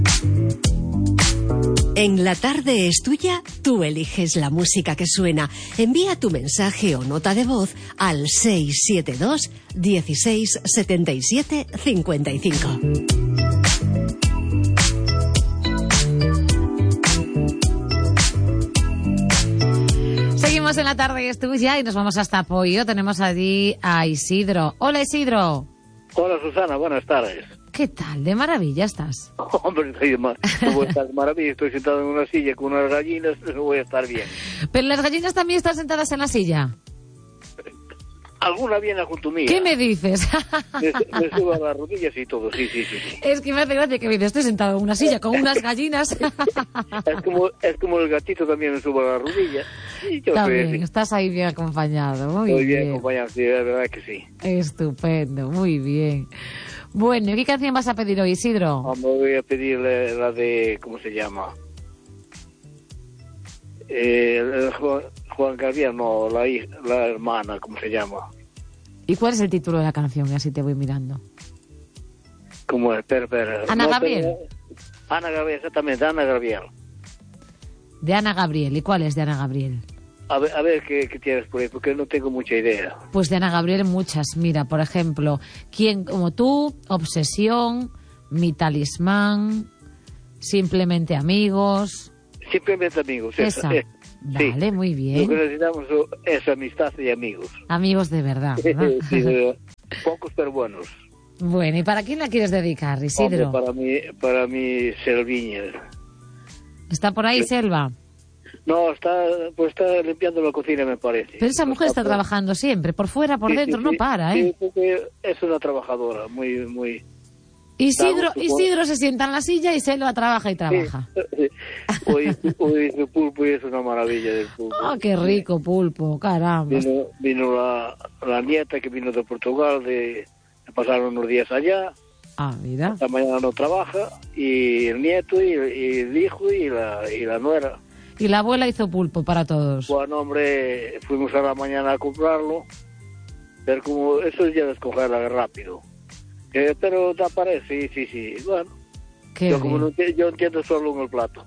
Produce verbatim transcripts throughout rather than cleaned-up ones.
En La Tarde es Tuya, tú eliges la música que suena. Envía tu mensaje o nota de voz al seis siete dos, dieciséis, setenta y siete, cincuenta y cinco. Seguimos en La Tarde es Tuya y nos vamos hasta Apoyo. Tenemos allí a Isidro. Hola, Isidro. Hola, Susana, buenas tardes. ¿Qué tal? ¿De maravilla estás? Hombre, estoy de mar... no voy a estar de maravilla, estoy sentado en una silla con unas gallinas, no voy a estar bien. ¿Pero las gallinas también están sentadas en la silla? Alguna viene junto mía. ¿Qué me dices? Me, me subo a las rodillas y todo, sí, sí, sí, sí. Es que me hace gracia que me dices, estoy sentado en una silla con unas gallinas. Es como, es como el gatito también me subo a las rodillas. Y yo También, estoy así. Estás ahí bien acompañado, muy Estoy bien. bien acompañado, sí, la verdad que sí. Estupendo, muy bien. Bueno, ¿y qué canción vas a pedir hoy, Isidro? Vamos, voy a pedirle la de, ¿cómo se llama? Eh, Juan, Juan Gabriel, no, la, hij- la hermana, ¿cómo se llama? ¿Y cuál es el título de la canción? Y así te voy mirando. ¿Cómo es? Espera, espera. Ana No, Gabriel. pero- Ana Gabriel, exactamente, Ana Gabriel. De Ana Gabriel. ¿Y cuál es de Ana Gabriel? A ver, a ver qué, qué tienes por ahí, porque no tengo mucha idea. Pues de Ana Gabriel muchas. Mira, por ejemplo, ¿Quién como tú? Obsesión, Mi talismán, Simplemente amigos. Simplemente amigos. Esa. Eh, sí. Vale, muy Lo que bien. necesitamos es amistad y amigos. Amigos de verdad, ¿verdad? Sí, eh, pocos pero buenos. Bueno, ¿y para quién la quieres dedicar, Isidro? Hombre, para mí, para mí, Selviña. ¿Está por ahí, Selva? No, está, pues está limpiando la cocina, me parece. Pero esa mujer está por- trabajando siempre, por fuera, por Sí, sí, dentro, sí. no para, ¿eh? Sí, porque es una trabajadora, muy, muy... Isidro, Estamos- Isidro se sienta en la silla y Selva trabaja y trabaja. Sí. Hoy, hoy hice pulpo y es una maravilla del pulpo. ¡Oh, qué rico pulpo! Caramba. Vino, vino la, la nieta que vino de Portugal, de, de pasar unos días allá. Ah, mira. Esta mañana no trabaja, y el nieto, y, y el hijo, y la, y la nuera. Y la abuela hizo pulpo para todos. Bueno, hombre, fuimos a la mañana a comprarlo, pero como eso es ya descongelarla rápido. Eh, pero te aparece, sí, sí, sí. Bueno, Qué yo, como bien. no enti- yo entiendo solo en el plato.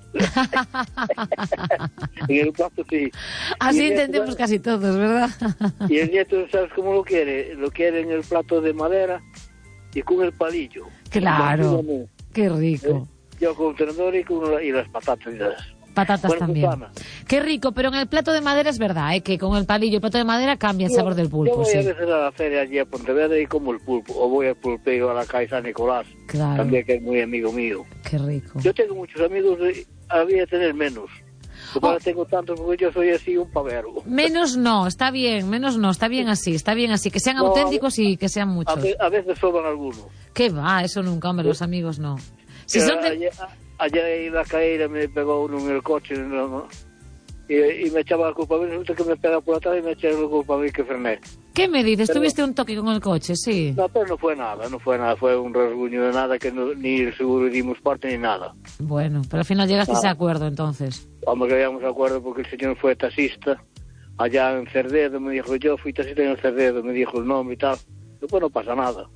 En el plato sí. Así Y el nieto- entendemos casi todos, ¿verdad? Y el nieto, ¿sabes cómo lo quiere? Lo quiere en el plato de madera y con el palillo. Claro. Imagínate, Qué rico. yo con el tenedor y, con la- y las patatas. y las- Patatas Bueno, también. Susana. Qué rico, pero en el plato de madera es verdad, ¿eh? Que con el palillo y el plato de madera cambia el Yo- sabor del Yo pulpo, voy sí. a veces a la feria allí a Pontevedra y como el pulpo. O voy al pulpero a la calle San Nicolás, Claro. también que es muy amigo mío. Qué rico. Yo tengo muchos amigos, y había tener menos. Porque Oh. ahora tengo tantos porque yo soy así un pavero. Menos no, está bien, menos no, está bien así, está bien así. Que sean No, auténticos y que sean A, muchos. ve- a veces sobran algunos. ¿Qué va? Eso nunca, hombre, los amigos no. Si Pero son de... Ayer, ayer en la caída me pegó uno en el coche, ¿no? y, y me echaba la culpa a mí. Resulta que me pega por atrás y me echa la culpa a mí que frené. ¿Qué me dices? Pero- ¿Tuviste un toque con el coche? Sí. No, pero no fue nada, no fue nada. Fue un rasguño de nada que no- ni el seguro dimos parte ni nada. Bueno, pero al final llegaste a ese Ah. acuerdo, entonces. Vamos que habíamos acuerdo porque el señor fue taxista allá en Cerdedo, me dijo, yo fui taxista en el Cerdedo, me dijo el nombre y tal. Yo, pues no pasa nada.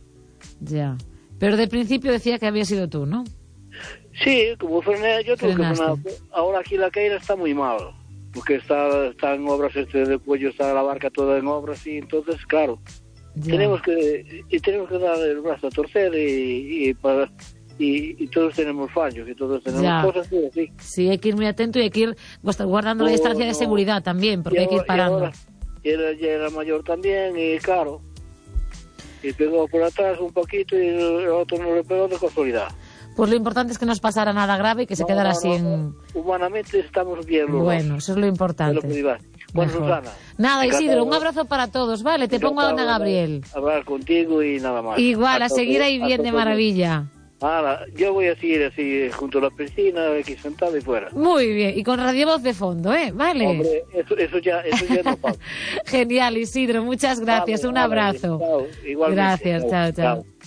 Ya. Pero de principio decía que había sido tú, ¿no? Sí, como frené, yo tengo que Frenaste. frenar. Ahora aquí la caída está muy mal, porque está, está en obras, este de cuello, está la barca toda en obras y entonces, claro, Ya. tenemos que y tenemos que dar el brazo a torcer y, y, para, y, y todos tenemos fallos y todos tenemos Ya. cosas así. así. Sí, hay que ir muy atento y hay que ir guarda- guardando la No, distancia de no. seguridad también, porque Y hay que ir ahora- y parando. ahora- Y era, ya era mayor también y claro, y pegó por atrás un poquito y el otro no le pegó de casualidad. Pues lo importante es que no os pasara nada grave y que se No, quedara no, así no, en... Humanamente estamos bien los Bueno, dos. eso es lo Es lo importante. que digas. Bueno, Mejor. Susana. Nada, encantado Isidro, un de- abrazo para todos, ¿vale? Te pongo a Ana encantado de Gabriel. Hablar contigo y nada más. Igual, a Hasta seguir otro- ahí bien hasta de otro- maravilla. Ahora, yo voy a seguir así junto a la piscina, aquí sentado y fuera. Muy bien, y con Radio Voz de fondo, ¿eh? Vale. Hombre, eso, eso ya, eso ya no pasa. Genial, Isidro, muchas gracias, Vale, un vale, abrazo. chao, igualmente. Gracias, chao, chao.